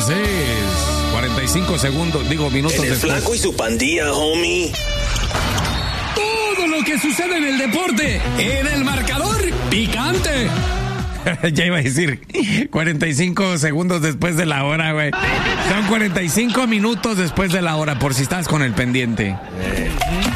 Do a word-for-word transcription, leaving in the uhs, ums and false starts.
Así es. cuarenta y cinco segundos, digo, minutos En el después. Flaco y su pandilla, homie. Todo lo que sucede en el deporte, en el marcador picante. Ya iba a decir cuarenta y cinco segundos después de la hora, güey. Son cuarenta y cinco minutos después de la hora, por si estás con el pendiente.